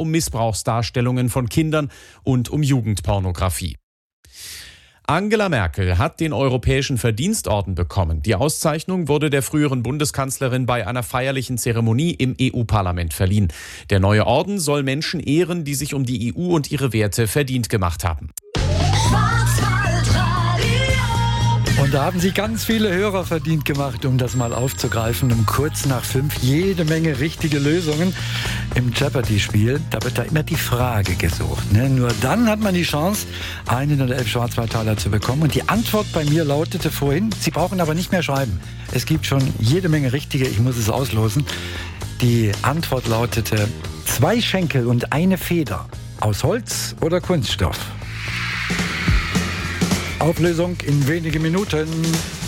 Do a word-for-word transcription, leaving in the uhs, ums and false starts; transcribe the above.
um Missbrauchsdarstellungen von Kindern und um Jugendpornografie. Angela Merkel hat den Europäischen Verdienstorden bekommen. Die Auszeichnung wurde der früheren Bundeskanzlerin bei einer feierlichen Zeremonie im E U-Parlament verliehen. Der neue Orden soll Menschen ehren, die sich um die E U und ihre Werte verdient gemacht haben. Und da haben Sie ganz viele Hörer verdient gemacht, um das mal aufzugreifen. Um kurz nach fünf jede Menge richtige Lösungen im Jeopardy-Spiel. Da wird da immer die Frage gesucht. Ne? Nur dann hat man die Chance, einen oder elf Schwarzwaldtaler zu bekommen. Und die Antwort bei mir lautete vorhin, Sie brauchen aber nicht mehr schreiben. Es gibt schon jede Menge richtige, ich muss es auslosen. Die Antwort lautete, zwei Schenkel und eine Feder. Aus Holz oder Kunststoff? Auflösung in wenigen Minuten.